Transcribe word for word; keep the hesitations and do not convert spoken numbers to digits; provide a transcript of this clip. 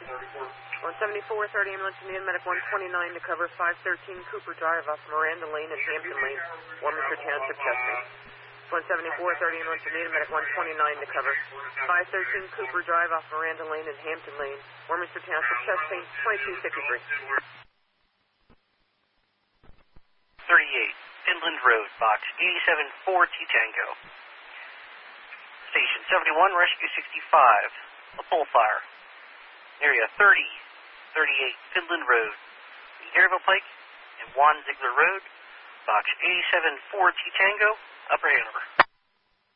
one seventy-four, thirty ambulance to Neon Medic one twenty-nine to cover five thirteen Cooper Drive off Miranda Lane and Hampton Lane, Warminster Township, Chesney. one seventy-four, thirty ambulance to Neon Medic one twenty-nine to cover five thirteen Cooper Drive off Miranda Lane and Hampton Lane, Warminster Township, Chesney, twenty-two fifty-three. thirty-eight, Finland Road, box eighty-seven four T Tango. Station seventy-one, Rescue sixty-five, a pole fire. Area thirty, thirty-eight, Finland Road, Garyville Pike and Juan Ziegler Road, box eighty-seven four T Tango, Upper Hanover.